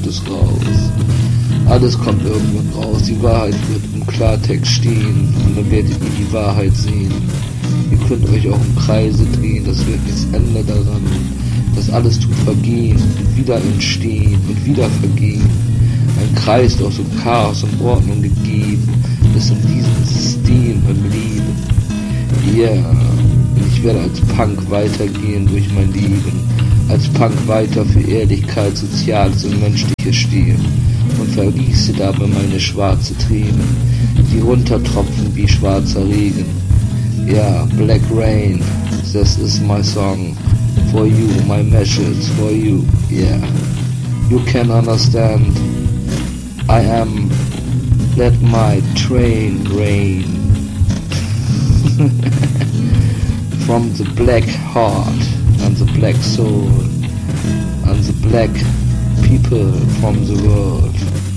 es raus. Alles kommt irgendwann raus, die Wahrheit wird im Klartext stehen und dann werdet ihr die Wahrheit sehen. Ihr könnt euch auch im Kreise drehen, das wird nichts ändern daran. Das alles tut vergehen und wieder entstehen und wieder vergehen. Ein Kreis aus dem Chaos und Ordnung gegeben, ist in diesem System im Leben. Ja, ich werde als Punk weitergehen durch mein Leben, als Punk weiter für Ehrlichkeit, Soziales und Menschliches stehen und vergieße dabei meine schwarze Tränen, die runtertropfen wie schwarzer Regen. Ja, Black Rain, this is my song, for you, my message for you, yeah. You can understand, I am, let my train rain. From the black heart and the black soul and the black people from the world.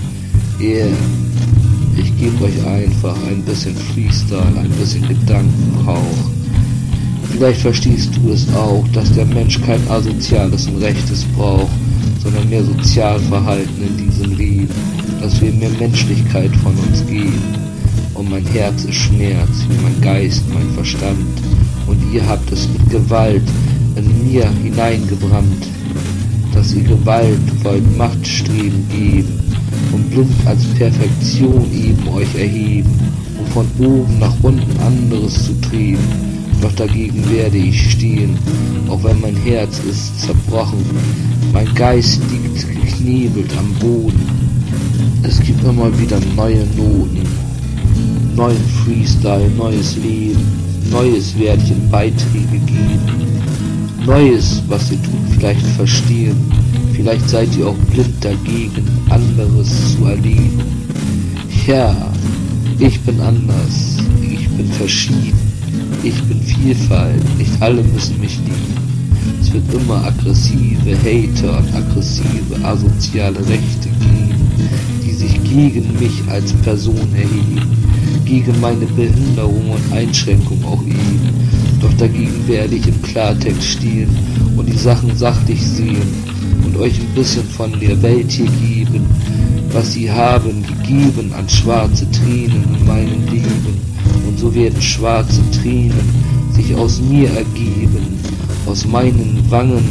Yeah, ich gebe euch einfach ein bisschen Freestyle, ein bisschen Gedankenrauch. Vielleicht verstehst du es auch, dass der Mensch kein Asoziales und Rechtes braucht, sondern mehr Sozialverhalten in diesem Leben, dass wir mehr Menschlichkeit von uns geben. Und mein Herz ist Schmerz, mein Geist, mein Verstand. Und ihr habt es mit Gewalt in mir hineingebrannt, dass ihr Gewalt wollt Machtstreben geben und blind als Perfektion eben euch erheben, um von oben nach unten anderes zu trieben. Doch dagegen werde ich stehen, auch wenn mein Herz ist zerbrochen, mein Geist liegt geknebelt am Boden. Es gibt immer wieder neue Noten, neuen Freestyle, neues Leben. Neues Werdchen Beiträge geben. Neues, was ihr tut, vielleicht verstehen. Vielleicht seid ihr auch blind dagegen, anderes zu erleben. Ja, ich bin anders. Ich bin verschieden. Ich bin Vielfalt. Nicht alle müssen mich lieben. Es wird immer aggressive Hater und aggressive asoziale Rechte geben, die sich gegen mich als Person erheben. Gegen meine Behinderung und Einschränkung auch eben. Doch dagegen werde ich im Klartext stehen und die Sachen sachlich sehen und euch ein bisschen von der Welt hier geben, was sie haben gegeben an schwarze Tränen in meinem Leben. Und so werden schwarze Tränen sich aus mir ergeben, aus meinen Wangen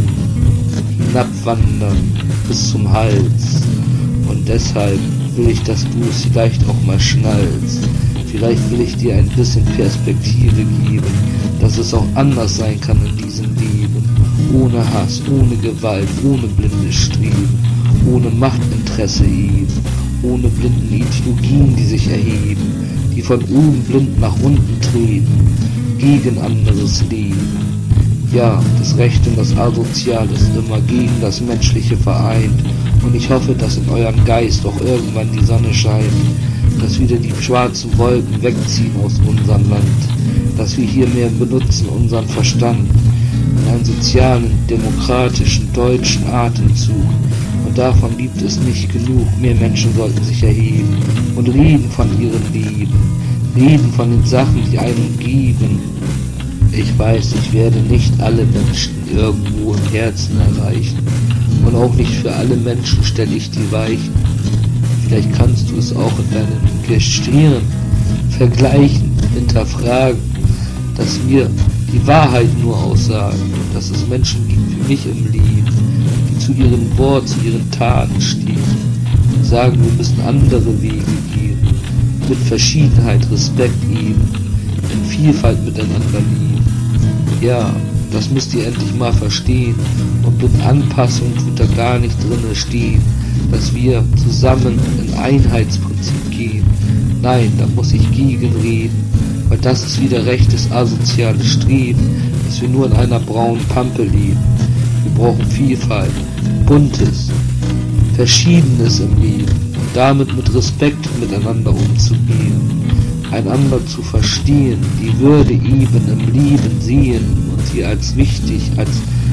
hinabwandern bis zum Hals. Und deshalb will ich, dass du es vielleicht auch mal schnallst. Vielleicht will ich dir ein bisschen Perspektive geben, dass es auch anders sein kann in diesem Leben. Ohne Hass, ohne Gewalt, ohne blindes Streben, ohne Machtinteresse eben, ohne blinden Ideologien, die sich erheben, die von oben blind nach unten treten, gegen anderes Leben. Ja, das Recht und das Asozial ist immer gegen das Menschliche vereint. Und ich hoffe, dass in eurem Geist auch irgendwann die Sonne scheint, dass wieder die schwarzen Wolken wegziehen aus unserem Land, dass wir hier mehr benutzen unseren Verstand in einen sozialen, demokratischen, deutschen Atemzug. Und davon gibt es nicht genug. Mehr Menschen sollten sich erheben und reden von ihrem Leben, reden von den Sachen, die einem geben. Ich weiß, ich werde nicht alle Menschen irgendwo im Herzen erreichen. Und auch nicht für alle Menschen stelle ich die Weichen. Vielleicht kannst du es auch in deinem Gestirn vergleichen, hinterfragen, dass wir die Wahrheit nur aussagen, dass es Menschen gibt wie mich im Leben, die zu ihrem Wort, zu ihren Taten stehen und sagen, wir müssen andere Wege gehen, mit Verschiedenheit Respekt geben, in Vielfalt miteinander lieben. Ja, das müsst ihr endlich mal verstehen und mit Anpassung tut da gar nicht drinne stehen, dass wir zusammen in Einheitsprinzip gehen. Nein, da muss ich gegen reden, weil das ist wieder rechtes asoziales Streben, dass wir nur in einer braunen Pampe leben. Wir brauchen Vielfalt, Buntes, Verschiedenes im Leben und damit mit Respekt miteinander umzugehen, einander zu verstehen, die Würde eben im Leben sehen und sie als wichtig, als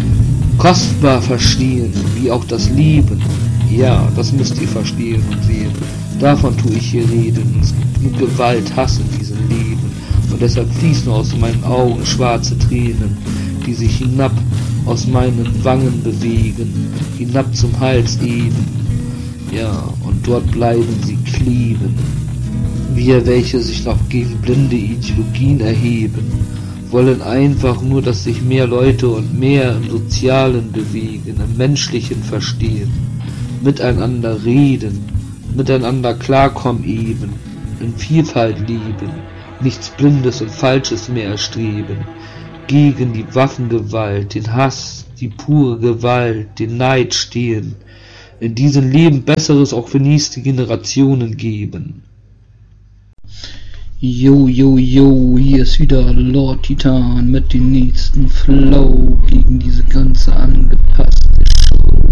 kostbar verstehen, wie auch das Leben. Ja, das müsst ihr verstehen und sehen. Davon tue ich hier reden. Es gibt genug Gewalt, Hass in diesem Leben. Und deshalb fließen aus meinen Augen schwarze Tränen, die sich hinab aus meinen Wangen bewegen, hinab zum Hals eben. ja, und dort bleiben sie kleben. Wir, welche sich noch gegen blinde Ideologien erheben, wollen einfach nur, dass sich mehr Leute und mehr im Sozialen bewegen, im Menschlichen verstehen, miteinander reden, miteinander klarkommen eben, in Vielfalt leben, nichts Blindes und Falsches mehr erstreben, gegen die Waffengewalt, den Hass, die pure Gewalt, den Neid stehen, in diesem Leben Besseres auch für nächste Generationen geben. Yo, yo, yo, hier ist wieder Lord Titan mit dem nächsten Flow gegen diese ganze angepasste Show.